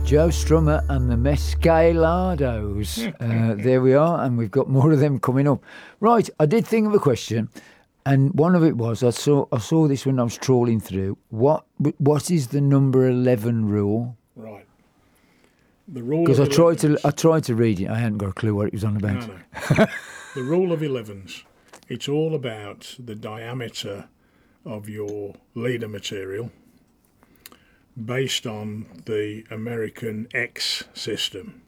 Joe Strummer and the Mescalados. There we are, and we've got more of them coming up. Right, I did think of a question, and one of it was I saw this when I was trawling through. What is the number 11 rule? Right. The rule. Because I tried to read it. I hadn't got a clue what it was on about. No. The rule of 11s. It's all about the diameter of your leader material, based on the American X system.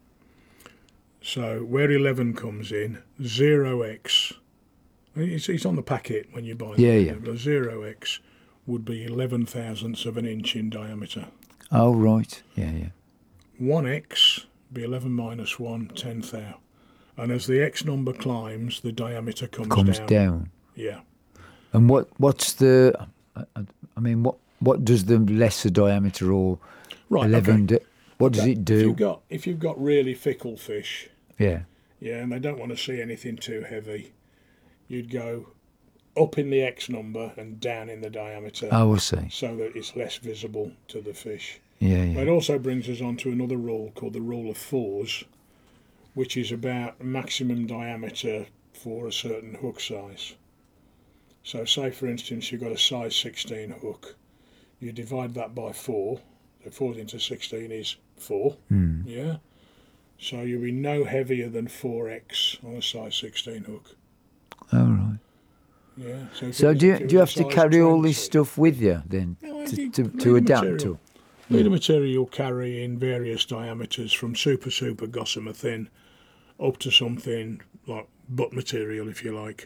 So where 11 comes in, 0x, it's on the packet when you buy it. Yeah. The 0x would be 11 thousandths of an inch in diameter. Oh, right. Yeah. 1x be 11 minus 1, 10 thou. And as the X number climbs, the diameter comes down. Yeah. And what's the, I mean, what does the lesser diameter or 11 do? What does it do? If you've got really fickle fish, yeah, and they don't want to see anything too heavy, you'd go up in the X number and down in the diameter. Oh, I see. So that it's less visible to the fish. Yeah. But it also brings us on to another rule called the rule of fours, which is about maximum diameter for a certain hook size. So say, for instance, you've got a size 16 hook. You divide that by 4. So 4 into 16 is 4. Yeah. So you'll be no heavier than 4x on a size 16 hook. Oh, right. Yeah. So do you have to carry all this stuff with you then to adapt to? Leader material you'll carry in various diameters, from super gossamer thin up to something like butt material, if you like.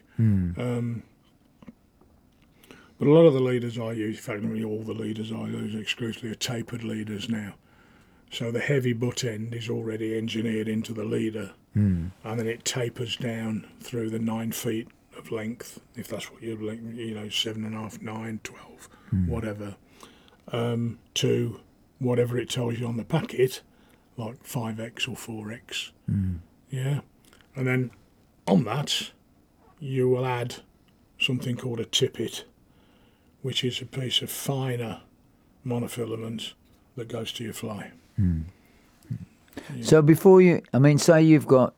But a lot of the leaders I use, in fact, nearly all the leaders I use exclusively are tapered leaders now. So the heavy butt end is already engineered into the leader, and then it tapers down through the 9 feet of length, if that's what you're, 7.5, 9, 12, whatever, to whatever it tells you on the packet, like 5x or 4x. Yeah. And then on that, you will add something called a tippet, which is a piece of finer monofilament that goes to your fly. Yeah. So before say you've got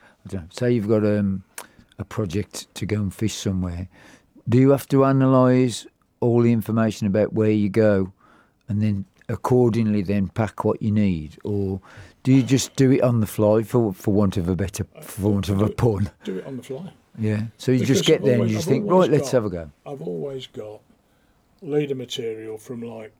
a project to go and fish somewhere, do you have to analyse all the information about where you go and then accordingly then pack what you need, or do you just do it on the fly for want of a pun? Do it on the fly. Yeah. So you just get there and you just think, right, let's have a go. I've always got leader material from like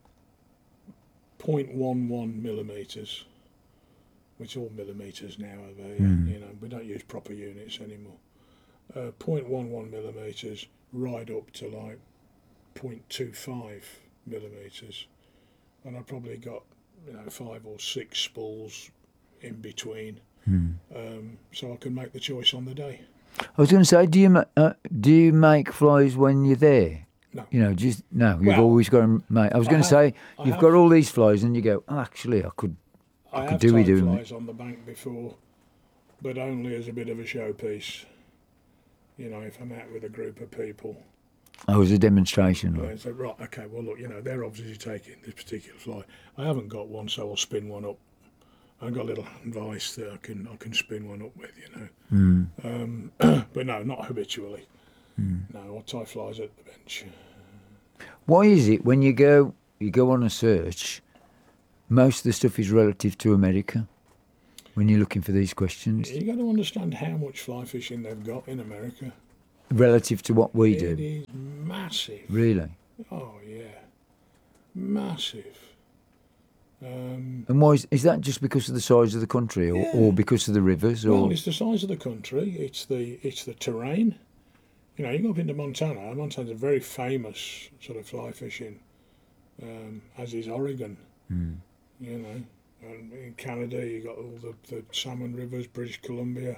0.11 millimetres, which all millimetres now are, we don't use proper units anymore. 0.11 millimetres right up to like 0.25 millimetres. And I've probably got 5 or 6 spools in between, so I can make the choice on the day. I was going to say, do you make flies when you're there? No. You've always got to make. I was going to say, you've got all these flies and you go, actually, I could do it. I have flies on the bank before, but only as a bit of a showpiece. If I'm out with a group of people. Oh, it was a demonstration. Right. So, right, okay, well, look, they're obviously taking this particular fly. I haven't got one, so I'll spin one up. I've got a little hand vise that I can spin one up with, But no, not habitually. No, I'll tie flies at the bench. Why is it when you go on a search, most of the stuff is relative to America when you're looking for these questions? You've got to understand how much fly fishing they've got in America. Relative to what we do? It is massive. Really? Oh, yeah. Massive. And why is that just because of the size of the country or because of the rivers? Well, it's the size of the country. It's the terrain. You go up into Montana. Montana's a very famous sort of fly fishing, as is Oregon. And in Canada, you got all the salmon rivers, British Columbia.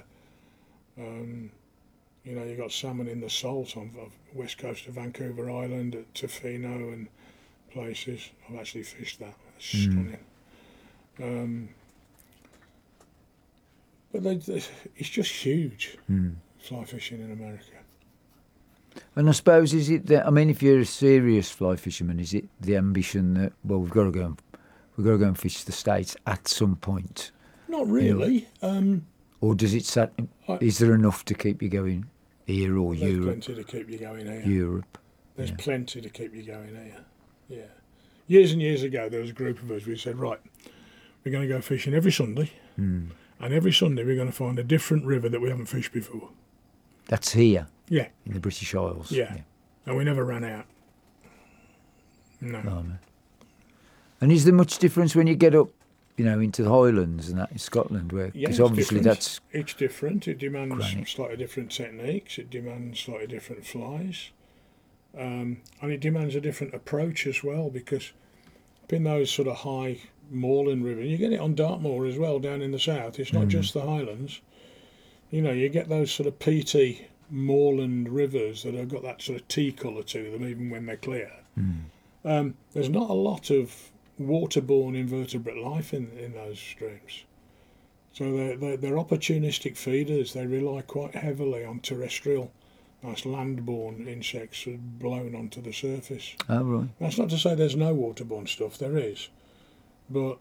You got salmon in the salt on the west coast of Vancouver Island at Tofino and places. I've actually fished that. It's stunning. But it's just huge, fly fishing in America. And I suppose, is it that, if you're a serious fly fisherman, is it the ambition that, we've got to go and we've got to go and fish the States at some point? Not really. Or does it is there enough to keep you going here or There's Europe? plenty to keep you going here. Europe. There's yeah. plenty to keep you going here. Yeah. Years and years ago, there was a group of us. We said, right, we're going to go fishing every Sunday, and every Sunday we're going to find a different river that we haven't fished before. That's here Yeah. in the British Isles. Yeah. And we never ran out. No. Blimey. And is there much difference when you get up, into the Highlands and that in Scotland, where Yeah, because it's obviously different. that's It's different. It demands granite. slightly different techniques. It demands slightly different flies, and it demands a different approach as well. Because up in those sort of high moorland rivers, you get it on Dartmoor as well down in the south. It's not just the Highlands. You get those sort of peaty moorland rivers that have got that sort of tea colour to them, even when they're clear. There's not a lot of waterborne invertebrate life in those streams. So they're opportunistic feeders. They rely quite heavily on terrestrial, nice landborne insects sort of blown onto the surface. oh right. That's not to say there's no waterborne stuff. There is, but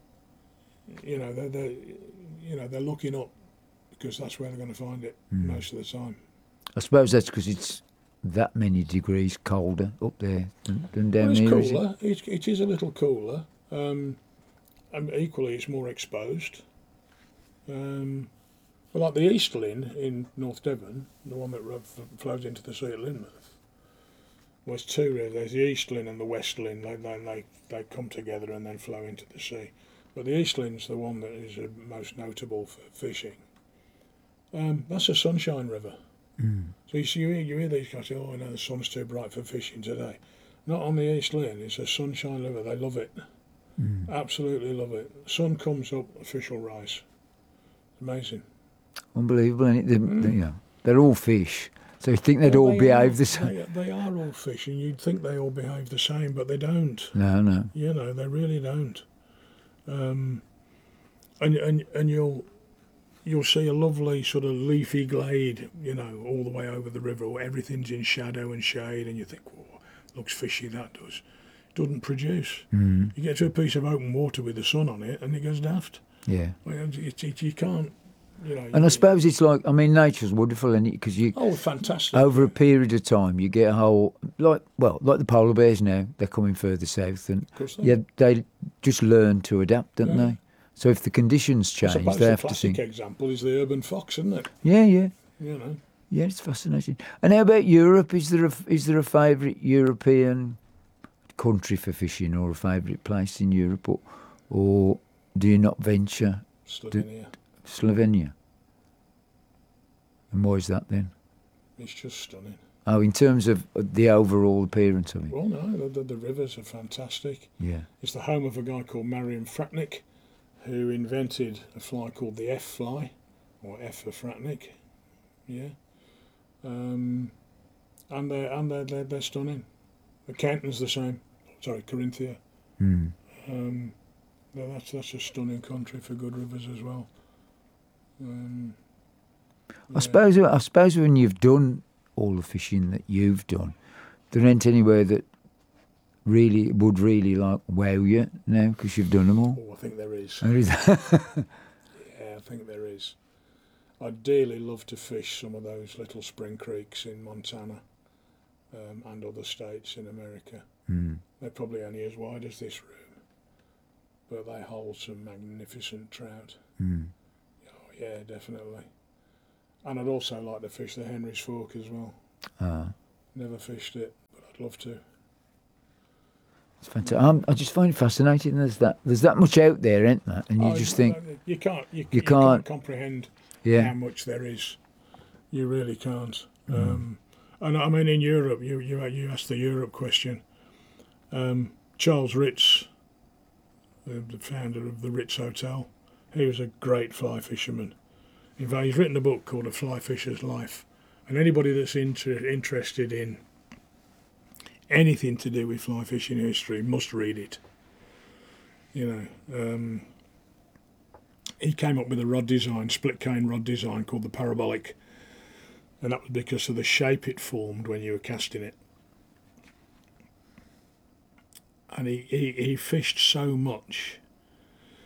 they're looking up because that's where they're going to find it most of the time. I suppose that's because it's that many degrees colder up there than down Well, here. it's Is it? cooler. It is a little cooler. And equally, it's more exposed. But like the East Lynn in North Devon, the one that flows into the sea at Lynmouth, was two rivers. There's the East Lynn and the West Lynn. They come together and then flow into the sea. But the East Lynn's the one that is most notable for fishing. That's a sunshine river. So you hear these guys say, "Oh, no, the sun's too bright for fishing today." Not on the East Lynn. It's a sunshine river. They love it. Absolutely love it. Sun comes up, fish will rise. Amazing. Unbelievable, isn't it? They're all fish, so you think they'd all behave the same. They are all fish, and you'd think they all behave the same, but they don't. No. They really don't. And you'll see a lovely sort of leafy glade, all the way over the river, where everything's in shadow and shade, and you think, "Whoa, looks fishy, that does." It doesn't produce. You get to a piece of open water with the sun on it, and it goes daft. Yeah. Well, you can't, And I suppose it's like, nature's wonderful, isn't it? Because fantastic. over a period of time, you get a whole, like the polar bears now, they're coming further south, and Of course they are. they just learn to adapt, don't Yeah. they? So if the conditions I change, suppose they the have to classic think. example is the urban fox, isn't it? Yeah. You Yeah, it's fascinating. And how about Europe? Is there a favourite European country for fishing, or a favourite place in Europe, or do you not venture Slovenia. Slovenia? And why is that then? It's just stunning. Oh, in terms of the overall appearance of it. Well, no, the rivers are fantastic. Yeah. It's the home of a guy called Marian Fratnik, who invented a fly called the F fly, or F for Fratnik. Yeah. And they're stunning. The Canton's the same. Sorry, Corinthia. That's a stunning country for good rivers as well. I suppose when you've done all the fishing that you've done, there ain't anywhere that would really like wow you now because you've done them all. Oh, I think there is. There is. Yeah, I think there is. I'd dearly love to fish some of those little spring creeks in Montana and other states in America. They're probably only as wide as this room, but they hold some magnificent trout. Oh, yeah, definitely. And I'd also like to fish the Henry's Fork as well. Never fished it, but I'd love to. It's fantastic. I just find it fascinating. There's that much out there, ain't there? And you just think you can't can't comprehend yeah. how much there is. You really can't. And I mean, in Europe, you asked the Europe question. Charles Ritz, the founder of the Ritz Hotel, he was a great fly fisherman. In fact, he's written a book called A Fly Fisher's Life, and anybody that's interested in anything to do with fly fishing history must read it. He came up with a rod design, split cane rod design called the parabolic, and that was because of the shape it formed when you were casting it. And he fished so much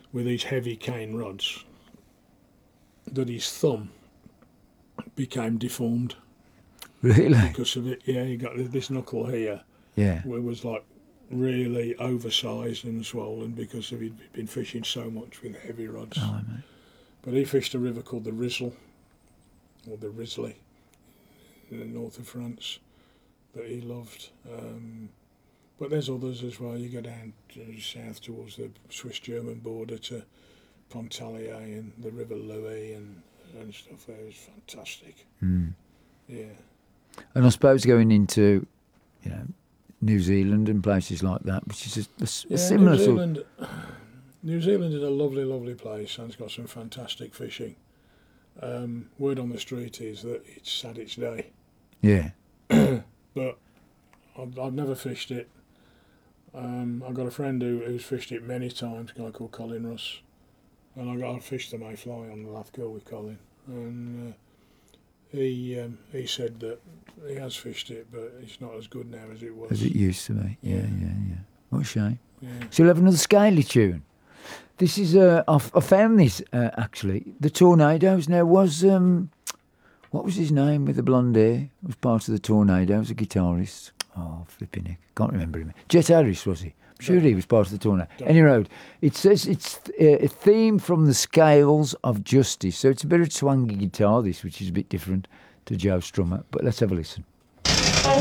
with these heavy cane rods that his thumb became deformed Really? because of it. Yeah, he got this knuckle here, Yeah. where it was like really oversized and swollen because of he'd been fishing so much with heavy rods. Oh, mate. But he fished a river called the Rizzle, or the Risley, in the north of France, that he loved. But there's others as well. You go down south towards the Swiss-German border to Pontarlier and the River Louis and stuff there. It was fantastic. Mm. Yeah. And I suppose going into, New Zealand and places like that, which is a similar sort. New Zealand is a lovely, lovely place and it's got some fantastic fishing. Word on the street is that it's had its day. Yeah. But I've never fished it. I've got a friend who's fished it many times, a guy called Colin Russ. And I fished the Mayfly on the Lathgill with Colin. And he said that he has fished it, but it's not as good now as it was. As it used to be. Yeah. What a shame. Yeah. So we'll have another scaly tune. This is, I found this actually. The Tornadoes now was, what was his name with the blonde hair? Was part of the Tornadoes, a guitarist. Oh, flipping heck. Can't remember him. Jet Harris, was he? I'm sure he was part of the Tornado. Any road. It says it's a theme from the Scales of Justice. So it's a bit of twangy guitar, this, which is a bit different to Joe Strummer. But let's have a listen.